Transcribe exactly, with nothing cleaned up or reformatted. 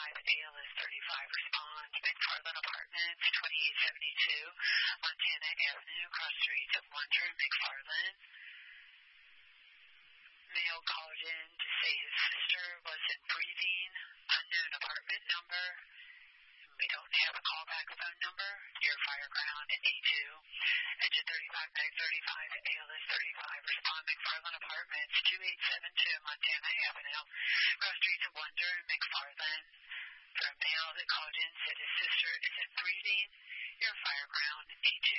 thirty-five, A L S thirty-five, respond. McFarland Apartments, twenty-eight seventy-two, Montana Avenue, cross streets of Wonder, McFarland. Male called in to say his sister wasn't breathing. Unknown apartment number. We don't have a callback phone number. Your fireground at A two. Engine thirty-five, Mag thirty-five, A L S thirty-five, respond. McFarland Apartments, twenty-eight seventy-two, Montana Avenue, cross streets of Wonder, McFarland. For a male that called in said his sister isn't breathing. Your fireground A two.